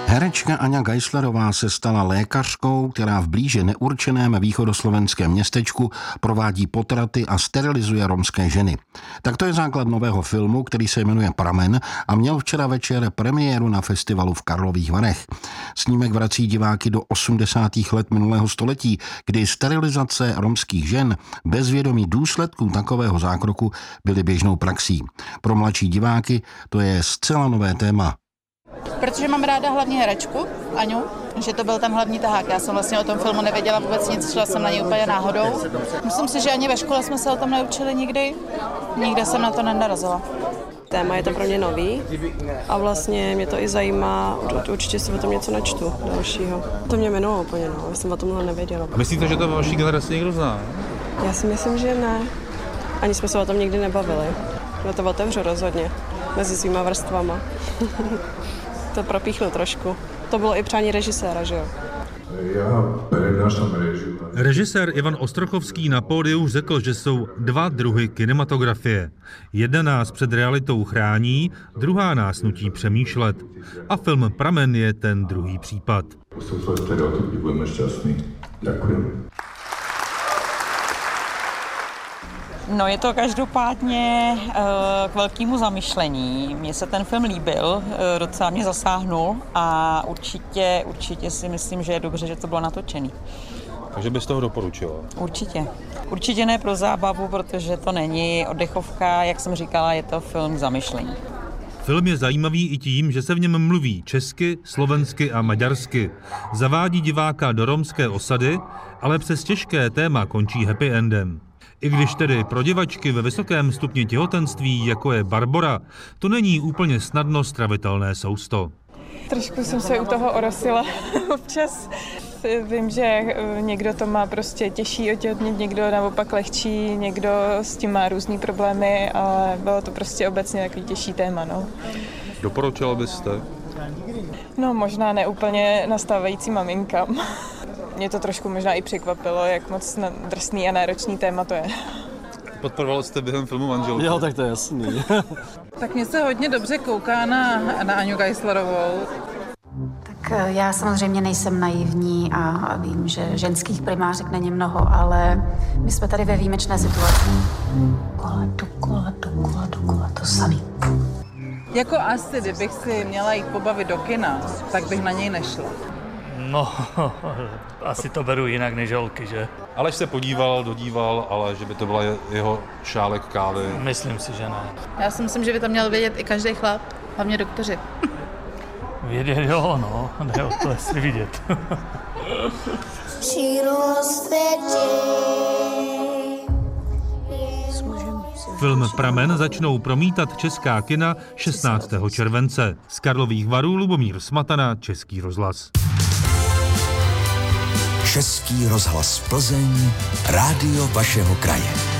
Herečka Aňa Geislerová se stala lékařkou, která v blíže neurčeném východoslovenském městečku provádí potraty a sterilizuje romské ženy. Tak to je základ nového filmu, který se jmenuje Pramen a měl včera večer premiéru na festivalu v Karlových Varech. Snímek vrací diváky do 80. let minulého století, kdy sterilizace romských žen bez vědomí důsledků takového zákroku byly běžnou praxí. Pro mladší diváky to je zcela nové téma. Protože mám ráda hlavně herečku, Aňu, že to byl ten hlavní tahák. Já jsem vlastně o tom filmu nevěděla vůbec nic, šla jsem na něj úplně náhodou. Myslím si, že ani ve škole jsme se o tom neučili nikdy. Nikde jsem na to nenarazila. Téma je to pro mě nový a vlastně mě to i zajímá, určitě si o tom něco načtu dalšího. To mě minulo úplně, já jsem o tomhle nevěděla. A myslíte, že to vaší generaci někdo zná? Já si myslím, že ne. Ani jsme se o tom nikdy nebavili. Já to otevřu rozhodně, mezi svýma vrstvama. To propíchnu trošku. To bylo i přání režiséra, že jo? Režisér Ivan Ostrochovský na pódiu řekl, že jsou dva druhy kinematografie. Jedna nás před realitou chrání, druhá nás nutí přemýšlet. A film Pramen je ten druhý případ. No, je to každopádně k velkému zamyšlení. Mně se ten film líbil, docela mě zasáhnul a určitě si myslím, že je dobře, že to bylo natočený. Takže byste ho doporučila? Určitě. Určitě ne pro zábavu, protože to není oddechovka, jak jsem říkala, je to film k zamyšlení. Film je zajímavý i tím, že se v něm mluví česky, slovensky a maďarsky. Zavádí diváka do romské osady, ale přes těžké téma končí happy endem. I když tedy pro divačky ve vysokém stupni těhotenství, jako je Barbora, to není úplně snadno stravitelné sousto. Trošku jsem se u toho orosila občas. Vím, že někdo to má prostě těžší otěhotnět, někdo naopak lehčí, někdo s tím má různý problémy, ale bylo to prostě obecně takový těžší téma. No. Doporučila byste? No možná ne úplně nastávající maminkám. Mě to trošku možná i překvapilo, jak moc drsný a náročný téma to je. Podporoval jste během filmu manželku? Jo, tak to je jasný. Tak mě se hodně dobře kouká na Aňu Geislerovou. Tak já samozřejmě nejsem naivní a vím, že ženských primářek není mnoho, ale my jsme tady ve výjimečné situaci. Dokola, to samý. Jako asi, kdybych si měla jít pobavit do kina, tak bych na něj nešla. No, asi to beru jinak než holky, že? Aleš se dodíval, ale že by to byla jeho šálek kávy. Myslím si, že ne. Já si myslím, že by to měl vědět i každý chlap, hlavně doktoři. Vědět jo, no, ne o to jestli vidět. Film Pramen začnou promítat česká kina 16. července. Z Karlových Varů Lubomír Smatana, Český rozhlas. Český rozhlas Plzeň, rádio vašeho kraje.